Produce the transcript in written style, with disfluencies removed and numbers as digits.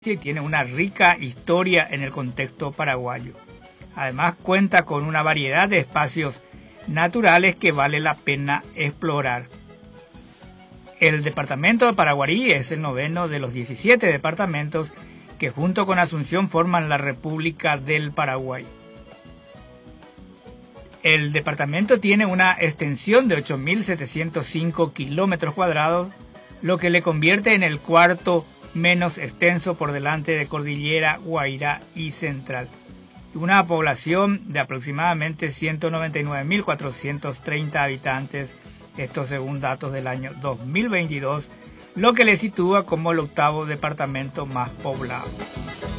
y tiene una rica historia en el contexto paraguayo. Además cuenta con una variedad de espacios naturales que vale la pena explorar. El departamento de Paraguarí es el noveno de los 17 departamentos que junto con Asunción forman la República del Paraguay. El departamento tiene una extensión de 8.705 kilómetros cuadrados, lo que le convierte en el cuarto menos extenso por delante de Cordillera, Guairá y Central. Una población de aproximadamente 199.430 habitantes, esto según datos del año 2022, lo que le sitúa como el octavo departamento más poblado.